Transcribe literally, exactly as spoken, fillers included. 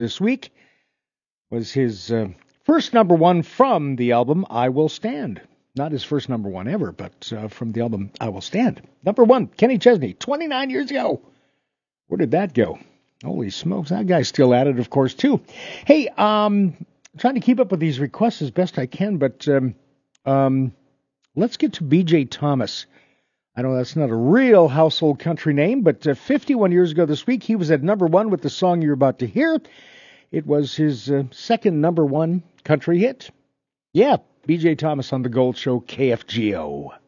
this week was his uh, first number one from the album I Will Stand. Not his first number one ever, but uh, from the album I Will Stand. Number one, Kenny Chesney, twenty-nine years ago. Where did that go? Holy smokes, that guy's still at it, of course, too. Hey, um, trying to keep up with these requests as best I can, but um, um, let's get to B J Thomas. I know that's not a real household country name, but uh, fifty-one years ago this week, he was at number one with the song you're about to hear. It was his uh, second number one country hit. Yeah, B J Thomas on the Gold Show, K F G O.